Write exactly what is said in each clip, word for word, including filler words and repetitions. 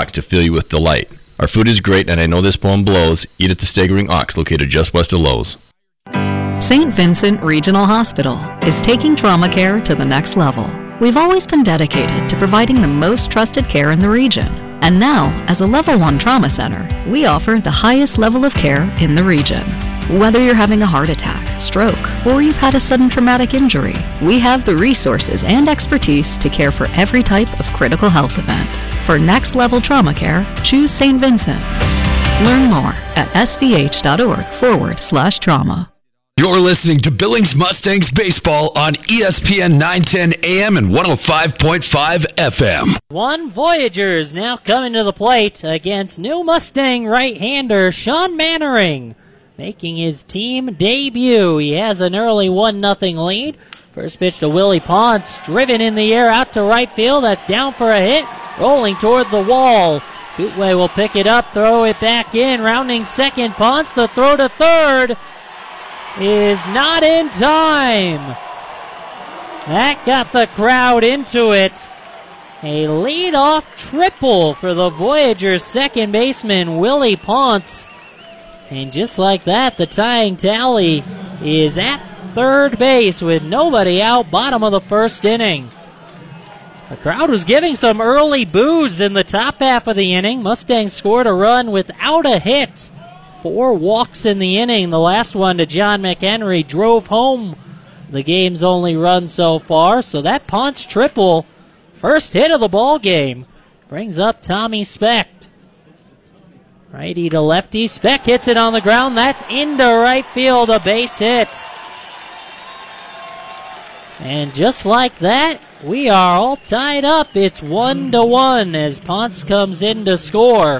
Ox to fill you with delight. Our food is great, and I know this poem blows. Eat at the Staggering Ox, located just west of Lowe's. Saint Vincent Regional Hospital is taking trauma care to the next level. We've always been dedicated to providing the most trusted care in the region. And now, as a Level one Trauma Center, we offer the highest level of care in the region. Whether you're having a heart attack, stroke, or you've had a sudden traumatic injury, we have the resources and expertise to care for every type of critical health event. For next-level trauma care, choose Saint Vincent. Learn more at svh.org forward slash trauma. You're listening to Billings Mustangs Baseball on E S P N nine ten A M and one oh five point five F M. One Voyagers now coming to the plate against new Mustang right-hander Sean Mannering, making his team debut. He has an early one nothing lead. First pitch to Willie Ponce, driven in the air out to right field. That's down for a hit, rolling toward the wall. Kootway will pick it up, throw it back in, rounding second. Ponce, the throw to third is not in time. That got the crowd into it. A leadoff triple for the Voyagers second baseman Willie Ponce. And just like that, the tying tally is at third base with nobody out, bottom of the first inning. The crowd was giving some early boos in the top half of the inning. Mustangs scored a run without a hit. Four walks in the inning. The last one to John McHenry drove home the game's only run so far. So that Ponce triple, first hit of the ball game, brings up Tommy Specht. Righty to lefty. Specht hits it on the ground. That's into right field, a base hit. And just like that, we are all tied up. It's one to one as Ponce comes in to score.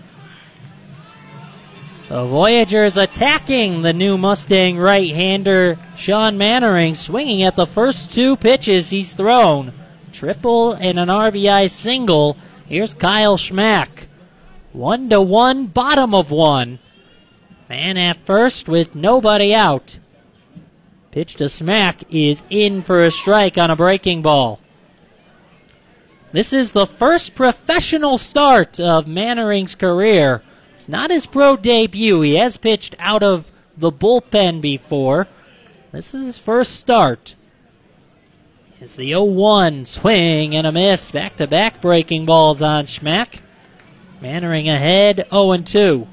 The Voyagers attacking the new Mustang right-hander Sean Mannering, swinging at the first two pitches he's thrown. Triple and an R B I single. Here's Kyle Schmack. One to one, bottom of one. Man at first with nobody out. Pitch to Schmack is in for a strike on a breaking ball. This is the first professional start of Mannering's career. It's not his pro debut. He has pitched out of the bullpen before. This is his first start. It's the oh one swing and a miss. Back-to-back breaking balls on Schmack. Mannering ahead, oh and two.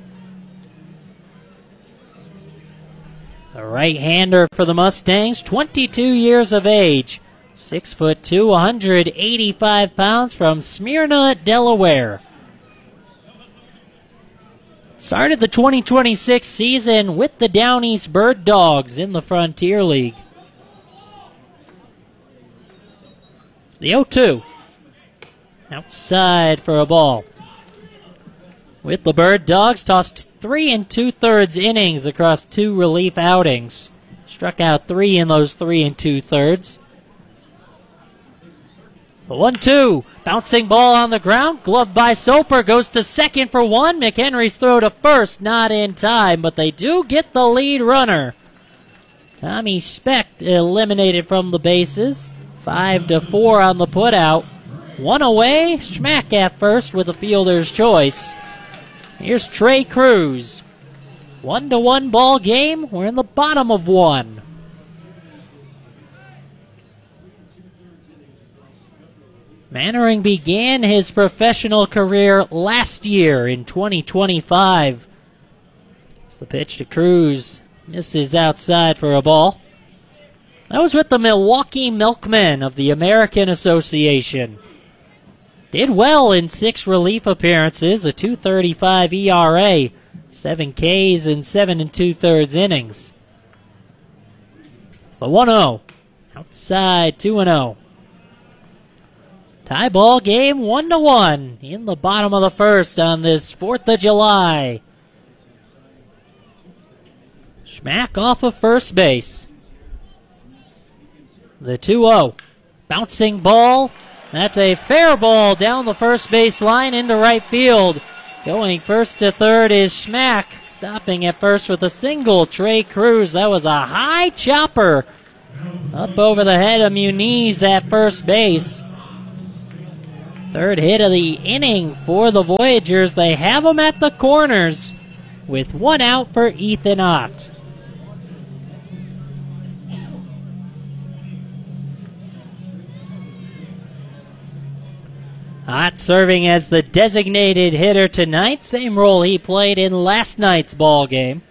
The right-hander for the Mustangs, twenty-two years of age. six foot two, one hundred eighty-five pounds, from Smyrna, Delaware. Started the twenty twenty-six season with the Down East Bird Dogs in the Frontier League. It's the oh two. Outside for a ball. With the Bird Dogs, tossed three and two-thirds innings across two relief outings. Struck out three in those three and two-thirds. The one two, bouncing ball on the ground, gloved by Soper, goes to second for one. McHenry's throw to first, not in time, but they do get the lead runner. Tommy Specht eliminated from the bases. Five to four on the putout. One away, Schmack at first with a fielder's choice. Here's Trey Cruz. One to one ball game. We're in the bottom of one. Mannering began his professional career last year in twenty twenty-five. It's the pitch to Cruz. Misses outside for a ball. That was with the Milwaukee Milkmen of the American Association. Did well in six relief appearances, a two thirty-five E R A, seven Ks in seven and two-thirds innings. It's the one oh. Outside, two and oh. Tie ball game, one to one in the bottom of the first on this fourth of July. Schmack off of first base. The two oh. Bouncing ball. That's a fair ball down the first base line into right field. Going first to third is Schmack. Stopping at first with a single, Trey Cruz. That was a high chopper up over the head of Muniz at first base. Third hit of the inning for the Voyagers. They have them at the corners with one out for Ethan Ott. Ott serving as the designated hitter tonight, same role he played in last night's ball game.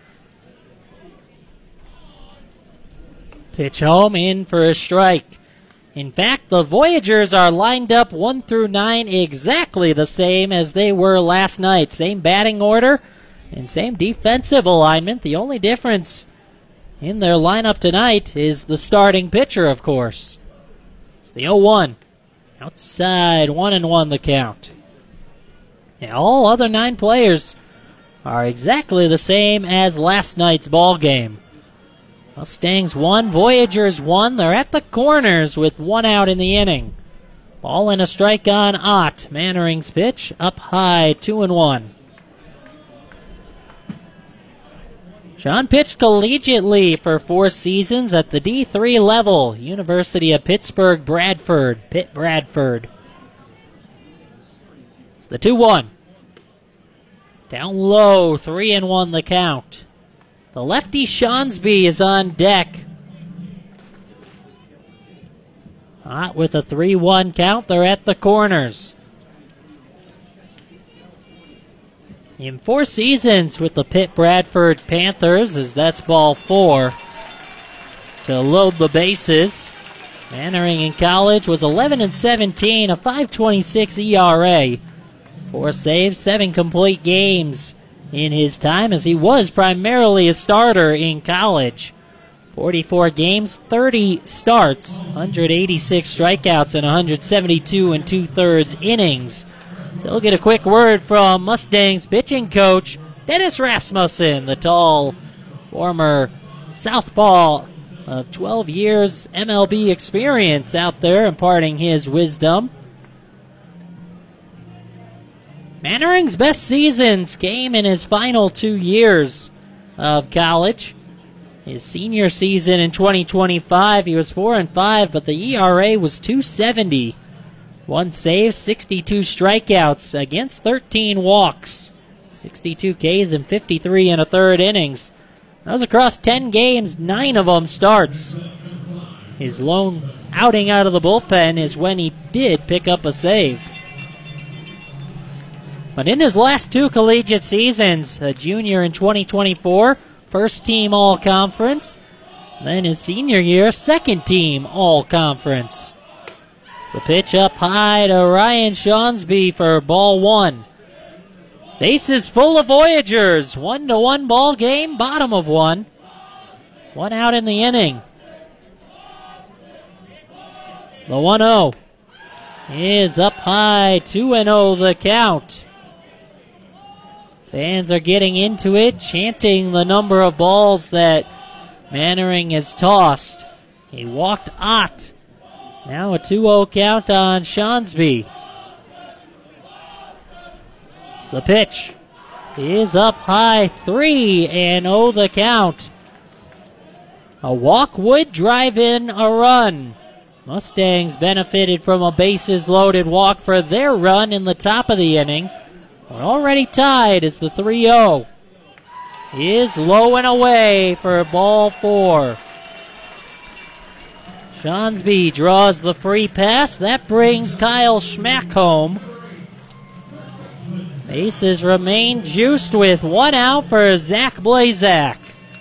Pitch home, in for a strike. In fact, the Voyagers are lined up one through nine exactly the same as they were last night. Same batting order and same defensive alignment. The only difference in their lineup tonight is the starting pitcher, of course. It's the oh one. Outside, one and one the count. Yeah, all other nine players are exactly the same as last night's ball game. Mustangs one, Voyagers one. They're at the corners with one out in the inning. Ball and a strike on Ott. Mannering's pitch up high, two and one. Sean pitched collegiately for four seasons at the D three level. University of Pittsburgh, Bradford. Pitt Bradford. It's the two one. Down low, three and one the count. The lefty Shawnsby is on deck. Hot with a three one count. They're at the corners. In four seasons with the Pitt Bradford Panthers, as that's ball four, to load the bases. Mannering in college was eleven and seventeen, a five twenty-six E R A. Four saves, seven complete games in his time, as he was primarily a starter in college. forty-four games, thirty starts, one hundred eighty-six strikeouts, and one hundred seventy-two and two-thirds innings. So we'll get a quick word from Mustangs pitching coach Dennis Rasmussen, the tall former southpaw of twelve years M L B experience out there, imparting his wisdom. Mannering's best seasons came in his final two years of college. His senior season in twenty twenty-five, he was four and five, but the E R A was two seventy. One save, sixty-two strikeouts against thirteen walks. sixty-two Ks and fifty-three and a third innings. That was across ten games, nine of them starts. His lone outing out of the bullpen is when he did pick up a save. But in his last two collegiate seasons, a junior in twenty twenty-four, first team All-Conference. Then his senior year, second team All-Conference. The pitch up high to Ryan Shawnsby for ball one. Bases full of Voyagers. One to one ball game, bottom of one. One out in the inning. The one oh is up high, two and oh the count. Fans are getting into it, chanting the number of balls that Mannering has tossed. He walked Ott. Now a two oh count on Shawnsby. The pitch is up high, three and oh the count. A walk would drive in a run. Mustangs benefited from a bases-loaded walk for their run in the top of the inning. We're already tied as the three oh is low and away for ball four. Shawnsby draws the free pass. That brings Kyle Schmack home. Bases remain juiced with one out for Zach Blazak.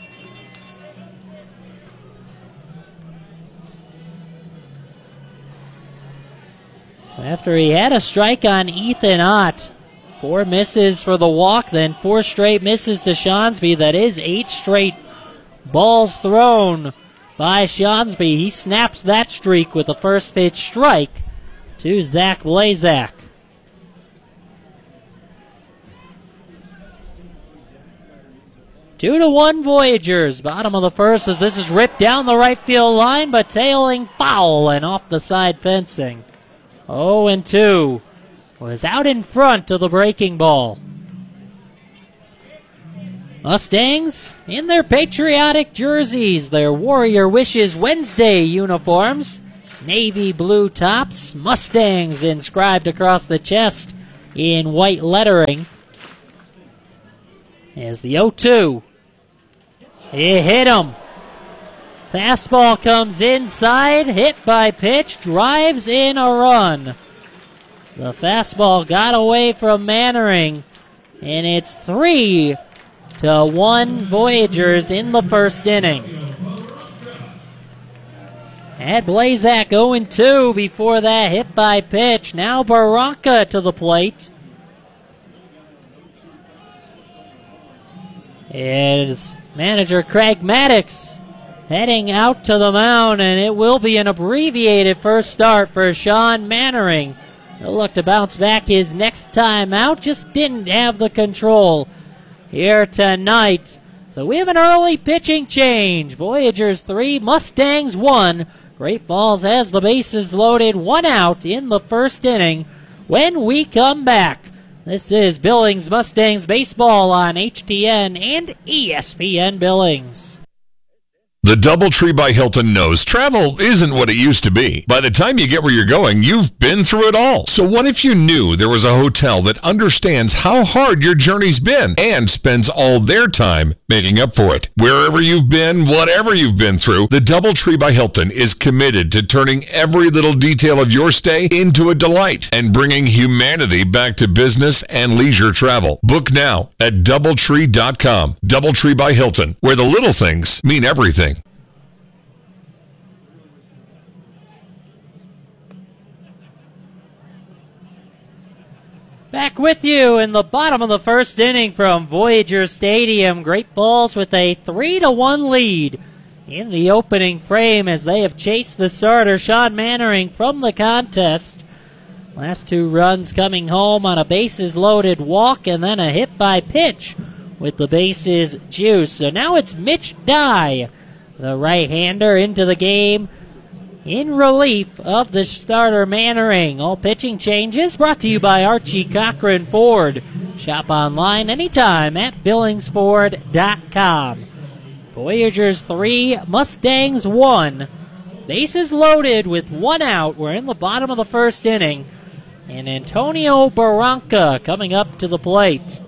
After he had a strike on Ethan Ott, four misses for the walk, then four straight misses to Shawnsby. That is eight straight balls thrown by Shawnsby. He snaps that streak with a first pitch strike to Zach Blazak. Two to one Voyagers. Bottom of the first as this is ripped down the right field line, but tailing foul and off the side fencing. oh and two was out in front of the breaking ball. Mustangs in their patriotic jerseys, their Warrior Wishes Wednesday uniforms, navy blue tops, Mustangs inscribed across the chest in white lettering. As the oh two. It hit him. Fastball comes inside, hit by pitch, drives in a run. The fastball got away from Mannering, and it's three to one Voyagers in the first inning. Had Blazak oh and two before that hit by pitch. Now Barranca to the plate. It is manager Craig Maddox heading out to the mound, and it will be an abbreviated first start for Sean Mannering. He'll look to bounce back his next time out, just didn't have the control here tonight. So we have an early pitching change. Voyagers three, Mustangs one. Great Falls has the bases loaded, one out in the first inning. When we come back, this is Billings Mustangs baseball on H T N and E S P N Billings. The DoubleTree by Hilton knows travel isn't what it used to be. By the time you get where you're going, you've been through it all. So what if you knew there was a hotel that understands how hard your journey's been and spends all their time making up for it? Wherever you've been, whatever you've been through, the DoubleTree by Hilton is committed to turning every little detail of your stay into a delight and bringing humanity back to business and leisure travel. Book now at doubletree dot com. DoubleTree by Hilton, where the little things mean everything. Back with you in the bottom of the first inning from Voyager Stadium. Great Falls with a three to one lead in the opening frame as they have chased the starter, Sean Mannering, from the contest. Last two runs coming home on a bases-loaded walk and then a hit by pitch with the bases juice. So now it's Mitch Dye, the right-hander, into the game in relief of the starter Mannering. All pitching changes brought to you by Archie Cochran Ford. Shop online anytime at billings ford dot com. Voyagers three, Mustangs one. Bases loaded with one out. We're in the bottom of the first inning. And Antonio Barranca coming up to the plate.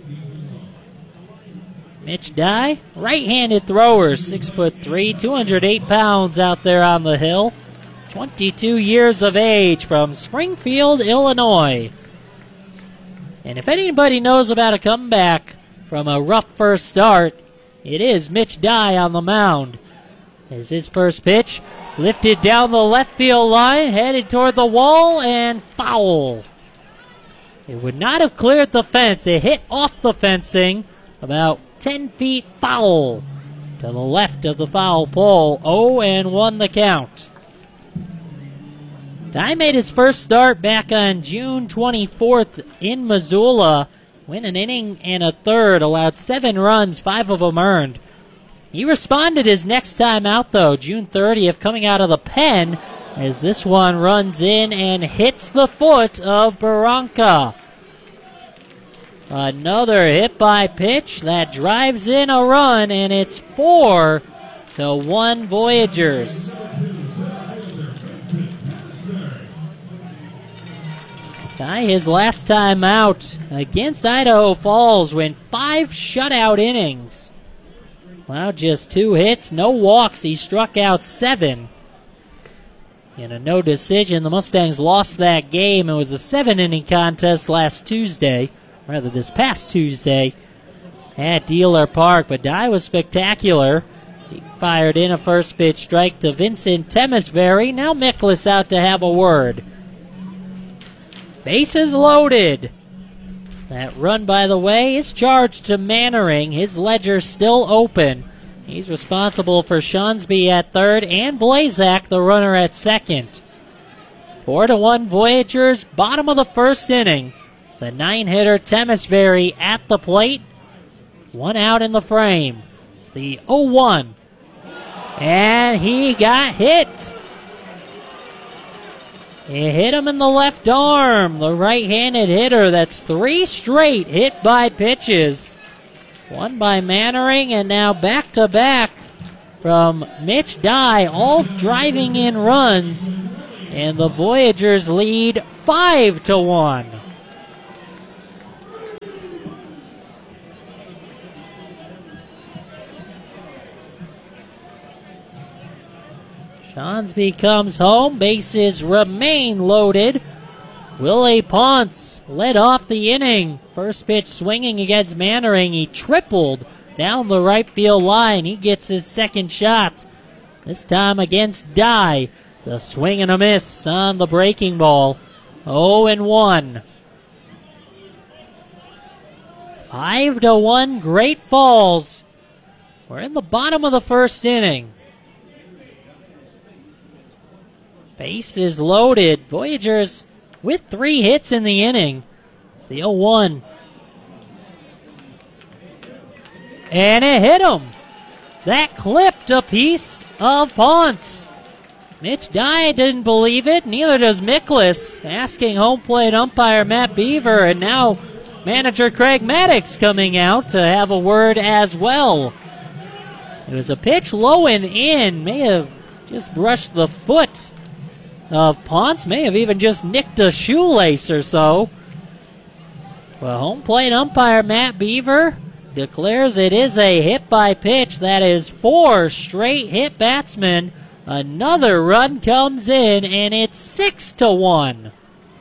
Mitch Dye, right-handed thrower, six foot three, two hundred eight pounds out there on the hill. twenty-two years of age from Springfield, Illinois. And if anybody knows about a comeback from a rough first start, it is Mitch Dye on the mound. As his first pitch lifted down the left field line, headed toward the wall, and foul. It would not have cleared the fence. It hit off the fencing about ten feet foul to the left of the foul pole. oh and one the count. Dye made his first start back on June twenty-fourth in Missoula. Went an inning and a third, allowed seven runs, five of them earned. He responded his next time out, though, June thirtieth, coming out of the pen, as this one runs in and hits the foot of Barranca. Another hit by pitch that drives in a run, and it's four to one Voyagers. Dye, his last time out against Idaho Falls, went five shutout innings. Allowed just two hits, no walks. He struck out seven. In a no decision, the Mustangs lost that game. It was a seven-inning contest last Tuesday, rather this past Tuesday at Dealer Park. But Dye was spectacular. He fired in a first pitch strike to Vincent Temesbury. Now Miklas out to have a word. Bases loaded. That run, by the way, is charged to Mannering. His ledger still open. He's responsible for Shunsby at third and Blazak, the runner, at second. Four to one Voyagers, bottom of the first inning. The nine-hitter Temesbury at the plate. One out in the frame. It's the oh one. And he got hit. It hit him in the left arm. The right-handed hitter. That's three straight hit by pitches. One by Mannering, and now back-to-back from Mitch Dye, all driving in runs, and the Voyagers lead five to one. Shawnsby comes home. Bases remain loaded. Willie Ponce led off the inning. First pitch swinging against Mannering. He tripled down the right field line. He gets his second shot. This time against Dye. It's a swing and a miss on the breaking ball. oh and one. five to one, Great Falls. We're in the bottom of the first inning. Bases loaded. Voyagers with three hits in the inning. It's the oh one. And it hit him. That clipped a piece of Ponce. Mitch Dye didn't believe it. Neither does Miklas. Asking home plate umpire Matt Beaver. And now manager Craig Maddox coming out to have a word as well. It was a pitch low and in. May have just brushed the foot of Ponce. May have even just nicked a shoelace or so. Well, home plate umpire Matt Beaver declares it is a hit by pitch. That is four straight hit batsmen. Another run comes in, and it's six to one.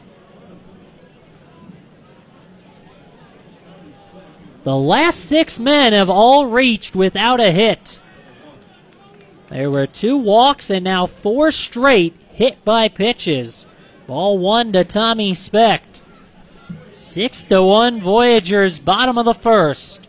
The last six men have all reached without a hit. There were two walks and now four straight hit by pitches. Ball one to Tommy Specht. Six to one Voyagers, bottom of the first.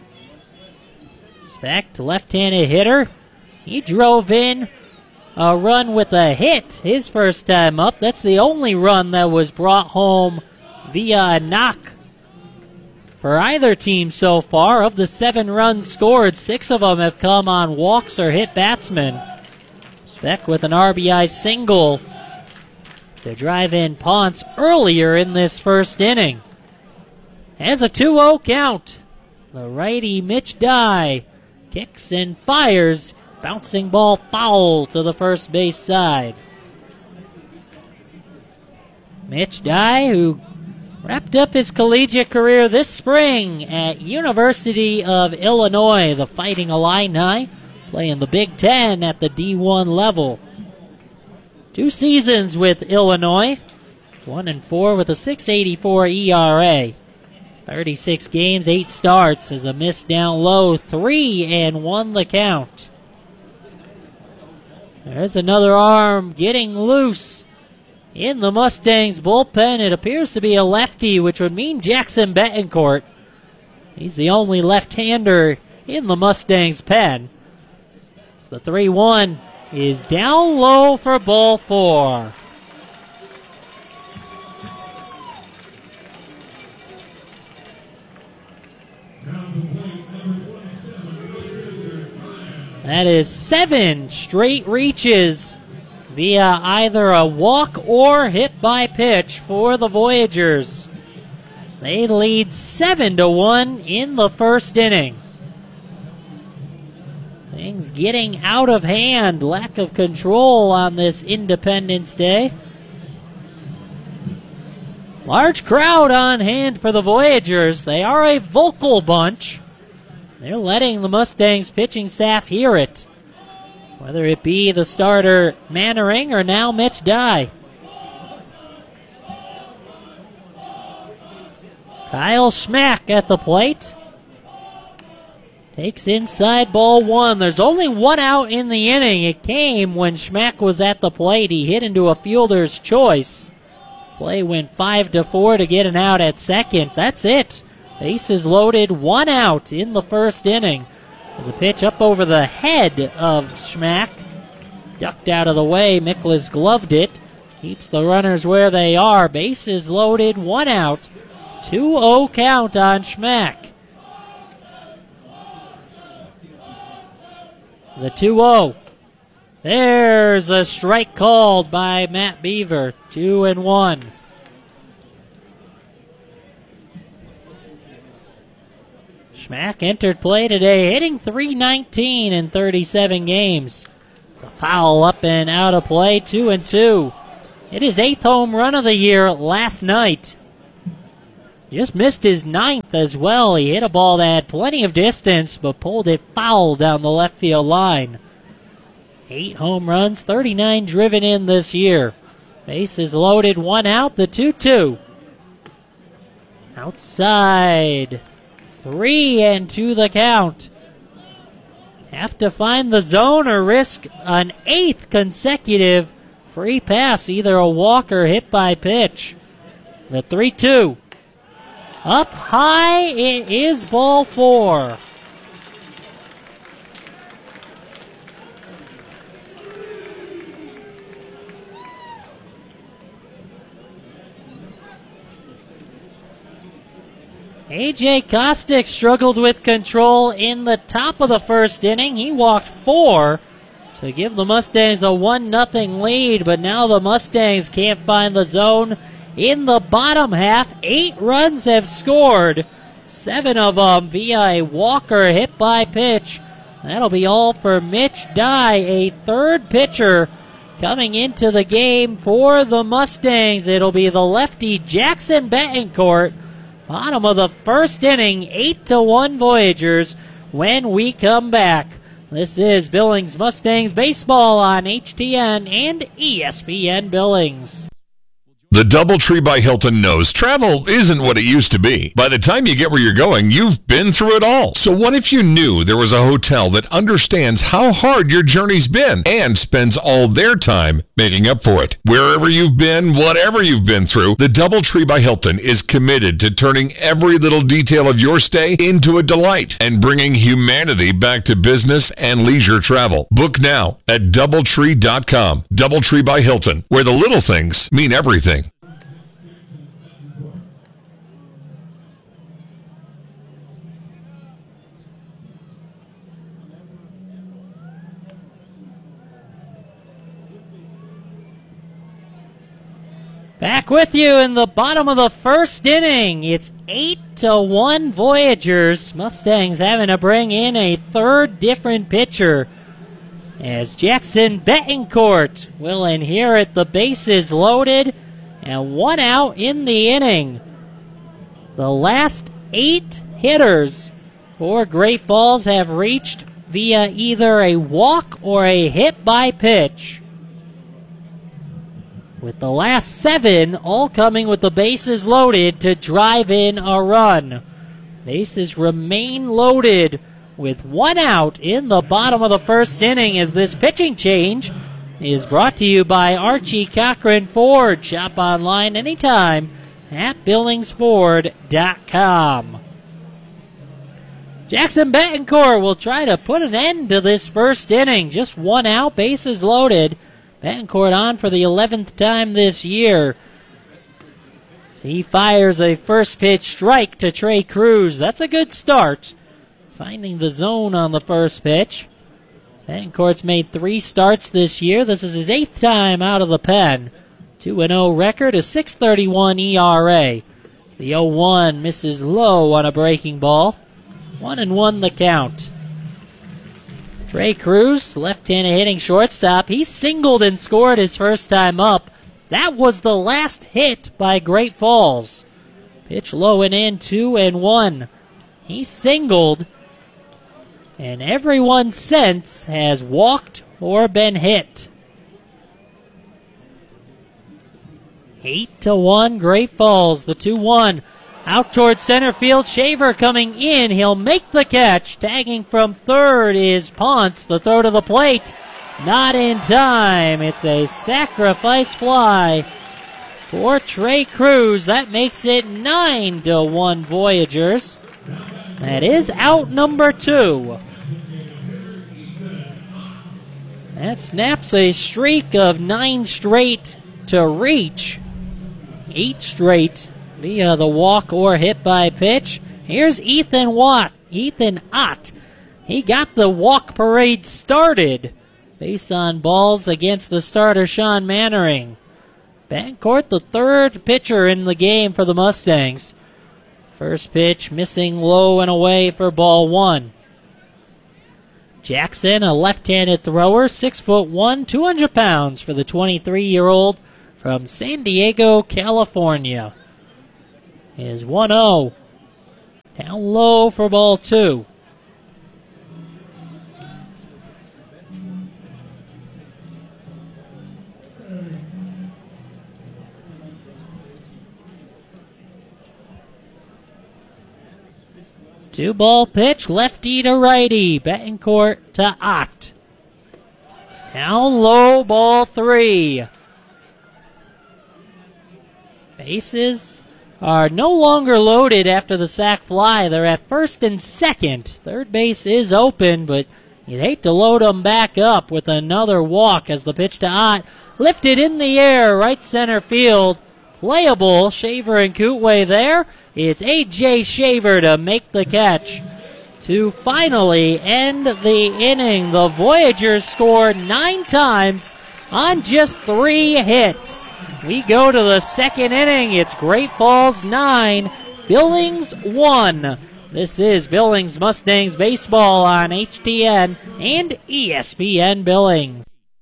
Specht, left-handed hitter. He drove in a run with a hit his first time up. That's the only run that was brought home via a knock for either team so far. Of the seven runs scored, six of them have come on walks or hit batsmen. Specht with an R B I single to drive in Ponce earlier in this first inning. Has a two oh count. The righty Mitch Dye kicks and fires. Bouncing ball foul to the first base side. Mitch Dye, who wrapped up his collegiate career this spring at University of Illinois, the Fighting Illini, playing the Big Ten at the D one level. Two seasons with Illinois, one and four with a six eighty-four E R A. thirty-six games, eight starts, as a miss down low, three and one the count. There's another arm getting loose in the Mustangs bullpen. It appears to be a lefty, which would mean Jackson Betancourt. He's the only left-hander in the Mustangs pen. So the three one is down low for ball four. That is seven straight reaches via either a walk or hit by pitch for the Voyagers. They lead seven to one in the first inning. Things getting out of hand, lack of control on this Independence Day. Large crowd on hand for the Voyagers. They are a vocal bunch. They're letting the Mustangs pitching staff hear it, whether it be the starter Mannering or now Mitch Dye. Kyle Schmack at the plate. Takes inside ball one. There's only one out in the inning. It came when Schmack was at the plate. He hit into a fielder's choice. Play went five to four to get an out at second. That's it. Bases loaded, one out in the first inning. There's a pitch up over the head of Schmack. Ducked out of the way. Miklas gloved it. Keeps the runners where they are. Bases loaded, one out. two oh count on Schmack. The two oh. There's a strike called by Matt Beaver. Two and one. Schmack entered play today, hitting three nineteen in thirty-seven games. It's a foul up and out of play, two and two. Hit his eighth home run of the year last night. Just missed his ninth as well. He hit a ball that had plenty of distance, but pulled it foul down the left field line. Eight home runs, thirty-nine driven in this year. Bases loaded, one out, the two two. Outside. Three and two the count. Have to find the zone or risk an eighth consecutive free pass, either a walk or hit by pitch. The three two. Up high, it is ball four. A J Kostick struggled with control in the top of the first inning. He walked four to give the Mustangs a one nothing lead, but now the Mustangs can't find the zone in the bottom half. Eight runs have scored, seven of them via a walk or hit by pitch. That'll be all for Mitch Dye, a third pitcher coming into the game for the Mustangs. It'll be the lefty Jackson Betancourt. Bottom of the first inning, eight to one Voyagers when we come back. This is Billings Mustangs Baseball on H T N and E S P N Billings. The DoubleTree by Hilton knows travel isn't what it used to be. By the time you get where you're going, you've been through it all. So what if you knew there was a hotel that understands how hard your journey's been and spends all their time making up for it? Wherever you've been, whatever you've been through, the DoubleTree by Hilton is committed to turning every little detail of your stay into a delight and bringing humanity back to business and leisure travel. Book now at doubletree dot com. DoubleTree by Hilton, where the little things mean everything. Back with you in the bottom of the first inning. It's eight to one Voyagers. Mustangs having to bring in a third different pitcher as Jackson Betancourt will inherit the bases loaded and one out in the inning. The last eight hitters for Great Falls have reached via either a walk or a hit by pitch, with the last seven all coming with the bases loaded to drive in a run. Bases remain loaded with one out in the bottom of the first inning as this pitching change is brought to you by Archie Cochran Ford. Shop online anytime at billings ford dot com. Jackson Betancourt will try to put an end to this first inning. Just one out, bases loaded. Betancourt on for the eleventh time this year. So he fires a first pitch strike to Trey Cruz. That's a good start. Finding the zone on the first pitch. Betancourt's made three starts this year. This is his eighth time out of the pen. two and oh record, a six thirty-one E R A. It's the oh one, misses low on a breaking ball. one and one the count. Trey Cruz, left-handed hitting shortstop. He singled and scored his first time up. That was the last hit by Great Falls. Pitch low and in, two and one. He singled, and everyone since has walked or been hit. Eight to one, Great Falls. The two one. Out towards center field, Shaver coming in. He'll make the catch. Tagging from third is Ponce. The throw to the plate. Not in time. It's a sacrifice fly for Trey Cruz. That makes it nine to one Voyagers. That is out number two. That snaps a streak of nine straight to reach eight straight via the walk or hit by pitch. Here's Ethan Watt. Ethan Ott. He got the walk parade started based on balls against the starter Sean Mannering. Betancourt, the third pitcher in the game for the Mustangs. First pitch missing low and away for ball one. Jackson, a left-handed thrower, six foot one, two hundred pounds for the twenty-three-year-old from San Diego, California. Is one oh. Down low for ball two. Two ball pitch, lefty to righty. Betancourt to Ott. Down low, ball three. Bases are no longer loaded after the sac fly. They're at first and second. Third base is open, but you'd hate to load them back up with another walk as the pitch to Ott. Lifted in the air, right center field. Playable, Shaver and Kootway there. It's A J Shaver to make the catch to finally end the inning. The Voyagers scored nine times on just three hits. We go to the second inning. It's Great Falls nine, Billings one. This is Billings Mustangs baseball on H T N and E S P N Billings.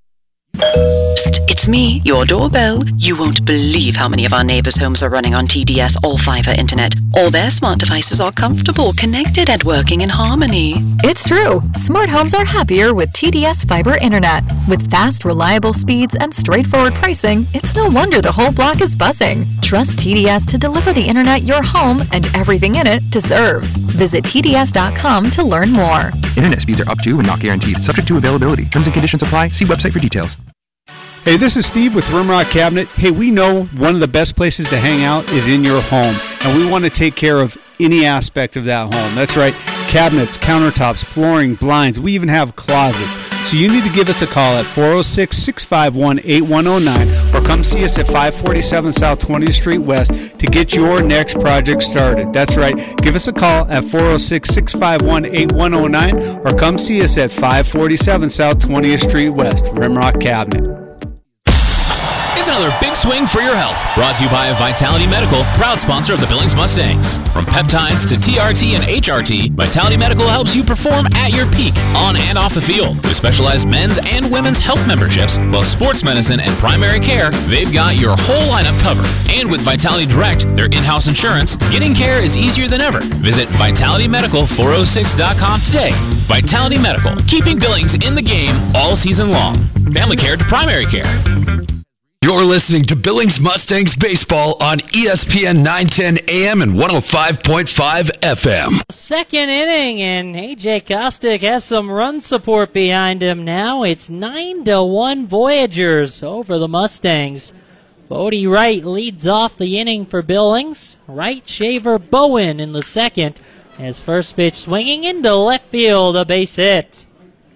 Psst, it's me, your doorbell. You won't believe how many of our neighbors' homes are running on T D S All-Fiber Internet. All their smart devices are comfortable, connected, and working in harmony. It's true. Smart homes are happier with T D S Fiber Internet. With fast, reliable speeds and straightforward pricing, it's no wonder the whole block is buzzing. Trust T D S to deliver the internet your home and everything in it deserves. Visit T D S dot com to learn more. Internet speeds are up to and not guaranteed, subject to availability. Terms and conditions apply. See website for details. Hey, this is Steve with Rimrock Cabinet. Hey, we know one of the best places to hang out is in your home, and we want to take care of any aspect of that home. That's right, cabinets, countertops, flooring, blinds. We even have closets. So you need to give us a call at four oh six, six five one, eight one oh nine or come see us at five forty-seven South twentieth Street West to get your next project started. That's right, give us a call at four oh six, six five one, eight one oh nine or come see us at five forty-seven South twentieth Street West. Rimrock Cabinet. It's another big swing for your health. Brought to you by Vitality Medical, proud sponsor of the Billings Mustangs. From peptides to T R T and H R T, Vitality Medical helps you perform at your peak, on and off the field. With specialized men's and women's health memberships, plus sports medicine and primary care, they've got your whole lineup covered. And with Vitality Direct, their in-house insurance, getting care is easier than ever. Visit Vitality Medical four oh six dot com today. Vitality Medical, keeping Billings in the game all season long. Family care to primary care. You're listening to Billings Mustangs baseball on E S P N nine ten A M and one oh five point five F M. Second inning, and A J Kostick has some run support behind him now. It's nine to one Voyagers over the Mustangs. Bodie Wright leads off the inning for Billings. Wright, Shaver, Bowen in the second. As first pitch swinging into left field, a base hit.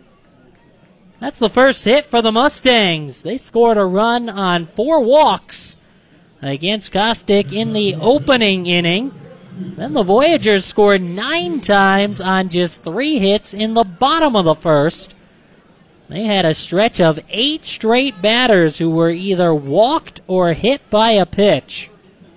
That's the first hit for the Mustangs. They scored a run on four walks against Kostick in the opening inning. Then the Voyagers scored nine times on just three hits in the bottom of the first. They had a stretch of eight straight batters who were either walked or hit by a pitch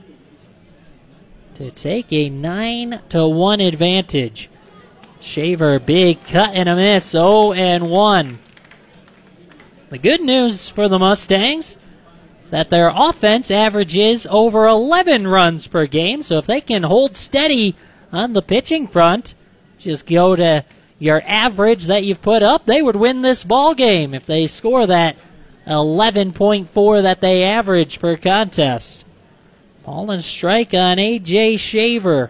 to take a nine to one advantage. Shaver, big cut and a miss, oh and one. The good news for the Mustangs is that their offense averages over eleven runs per game, so if they can hold steady on the pitching front, just go to your average that you've put up, they would win this ball game if they score that eleven point four that they average per contest. Ball and strike on A J Shaver.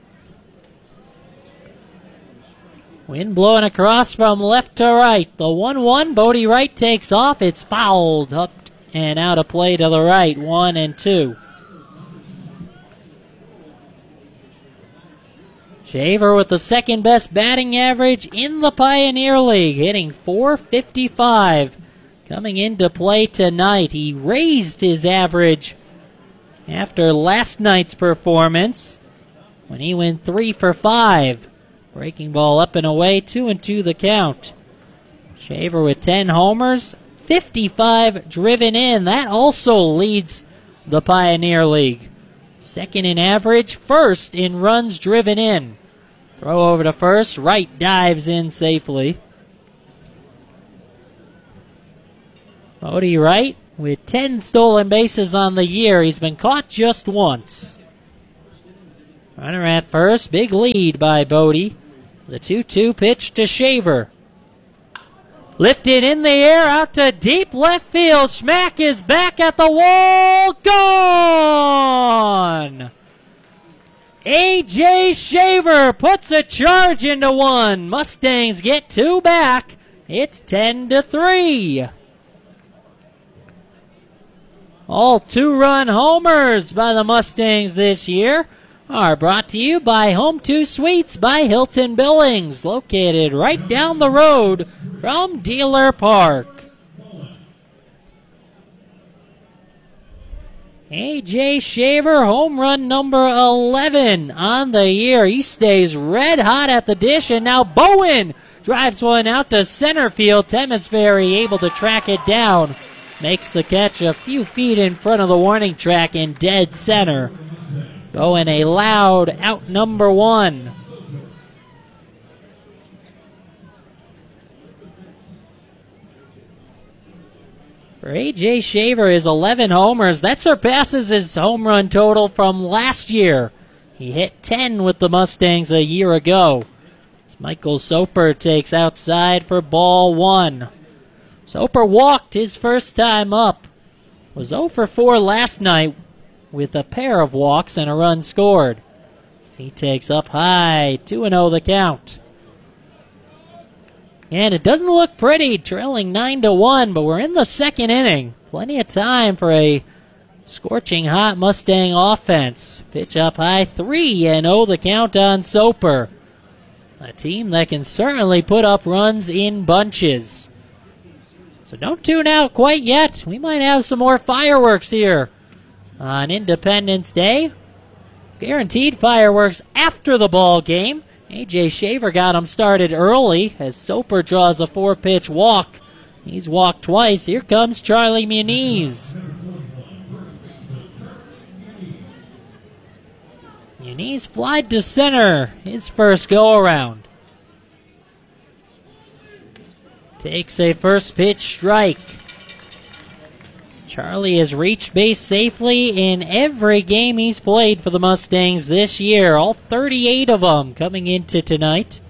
Wind blowing across from left to right. The one one, Bodie Wright takes off. It's fouled up and out of play to the right. One and two. Shaver with the second best batting average in the Pioneer League, hitting four fifty-five. Coming into play tonight, he raised his average after last night's performance when he went three for five. Breaking ball up and away, two and two the count. Shaver with ten homers, fifty-five driven in. That also leads the Pioneer League. Second in average, first in runs driven in. Throw over to first, Wright dives in safely. Bodie Wright with ten stolen bases on the year. He's been caught just once. Runner at first, big lead by Bodie. The two two pitch to Shaver. Lifted in the air out to deep left field. Schmack is back at the wall. Gone! A J Shaver puts a charge into one. Mustangs get two back. It's ten to three. All two-run homers by the Mustangs this year are brought to you by Home two Suites by Hilton Billings, located right down the road from Dealer Park. A J Shaver, home run number eleven on the year. He stays red hot at the dish, and now Bowen drives one out to center field. Temesbury able to track it down. Makes the catch a few feet in front of the warning track in dead center. Bowen a loud out number one. For A J Shaver, his eleven homers. That surpasses his home run total from last year. He hit ten with the Mustangs a year ago. As Michael Soper takes outside for ball one. Soper walked his first time up. Was oh for four last night with a pair of walks and a run scored. He takes up high, two and oh the count. And it doesn't look pretty, trailing nine to one, but we're in the second inning. Plenty of time for a scorching hot Mustang offense. Pitch up high, three and oh the count on Soper. A team that can certainly put up runs in bunches. So don't tune out quite yet. We might have some more fireworks here on Independence Day. Guaranteed fireworks after the ball game. A J Shaver got him started early as Soper draws a four-pitch walk. He's walked twice. Here comes Charlie Muniz. Muniz flied to center his first go-around. Takes a first pitch strike. Charlie has reached base safely in every game he's played for the Mustangs this year. All thirty-eight of them coming into tonight.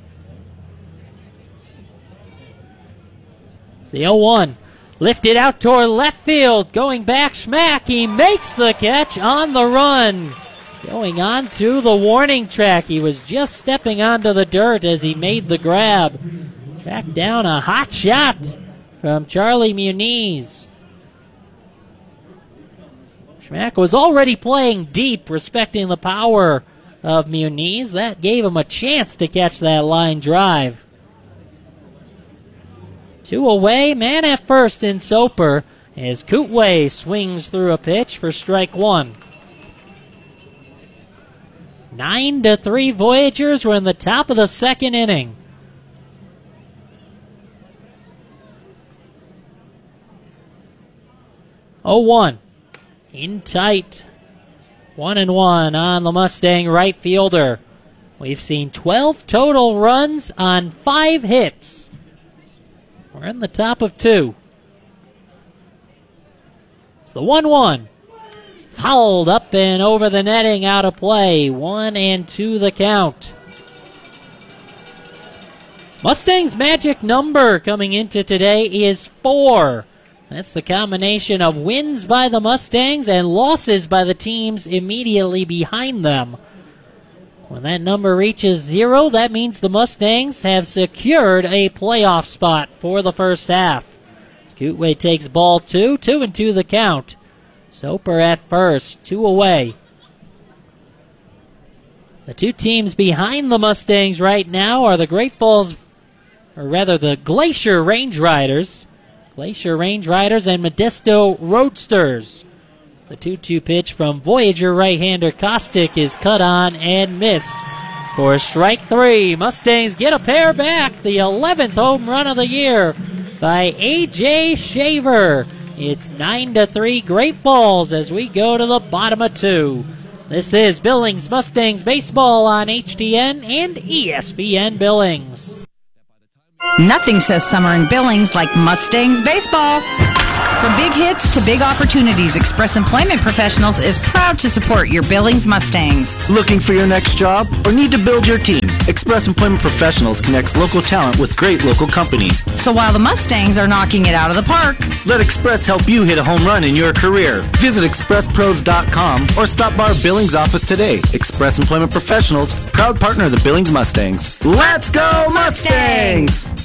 It's the oh one. Lifted out toward left field. Going back, Schmack. He makes the catch on the run. Going on to the warning track. He was just stepping onto the dirt as he made the grab. Back down a hot shot from Charlie Muniz. Schmack was already playing deep, respecting the power of Muniz. That gave him a chance to catch that line drive. Two away, man at first in Soper as Kootway swings through a pitch for strike one. Nine to three Voyagers. We're in the top of the second inning. oh one. In tight. One and one on the Mustang right fielder. We've seen twelve total runs on five hits. We're in the top of two. It's the one one. Fouled up and over the netting, out of play. One and two the count. Mustang's magic number coming into today is four. That's the combination of wins by the Mustangs and losses by the teams immediately behind them. When that number reaches zero, that means the Mustangs have secured a playoff spot for the first half. Kootway takes ball two, two and two the count. Soper at first, two away. The two teams behind the Mustangs right now are the Great Falls, or rather the Glacier Range Riders. Glacier Range Riders and Modesto Roadsters. The two two pitch from Voyager right-hander Kostick is cut on and missed for strike three. Mustangs get a pair back. The eleventh home run of the year by A J Shaver. It's nine to three Great Falls as we go to the bottom of two. This is Billings Mustangs Baseball on H D N and E S P N Billings. Nothing says summer in Billings like Mustangs Baseball. From big hits to big opportunities, Express Employment Professionals is proud to support your Billings Mustangs. Looking for your next job or need to build your team? Express Employment Professionals connects local talent with great local companies. So while the Mustangs are knocking it out of the park, let Express help you hit a home run in your career. Visit express pros dot com or stop by our Billings office today. Express Employment Professionals, proud partner of the Billings Mustangs. Let's go Mustangs!